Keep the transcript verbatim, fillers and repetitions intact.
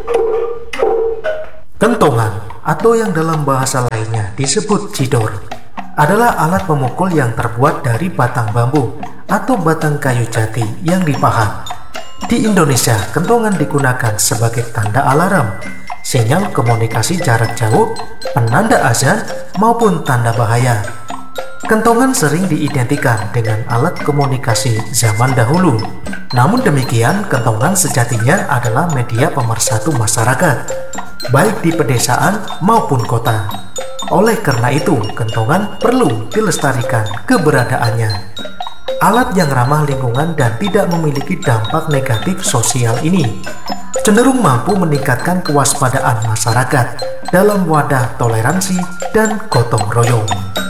Kentongan, atau yang dalam bahasa lainnya disebut cidor, adalah alat pemukul yang terbuat dari batang bambu atau batang kayu jati yang dipahat. Di Indonesia, kentongan digunakan sebagai tanda alarm, sinyal komunikasi jarak jauh, penanda azan, maupun tanda bahaya. Kentongan sering diidentikan dengan alat komunikasi zaman dahulu. Namun demikian, kentongan sejatinya adalah media pemersatu masyarakat, baik di pedesaan maupun kota. Oleh karena itu, kentongan perlu dilestarikan keberadaannya. Alat yang ramah lingkungan dan tidak memiliki dampak negatif sosial ini cenderung mampu meningkatkan kewaspadaan masyarakat dalam wadah toleransi dan gotong royong.